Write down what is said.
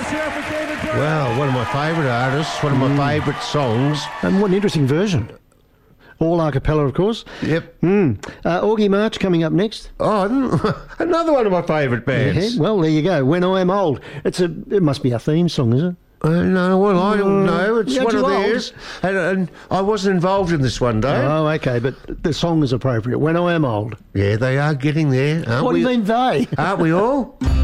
Well, one of my favourite artists, one of my favourite songs. And what an interesting version. All a cappella, of course. Yep. Augie March coming up next. Oh, another one of my favourite bands. Yeah, well, there you go. When I Am Old. It must be our theme song, is it? No, well, I don't know. It's Yeah, one of too old. theirs. And I wasn't involved in this one, Dave. Oh, okay, but the song is appropriate. When I Am Old. Yeah, they are getting there, aren't What we? do you mean they? Aren't we all?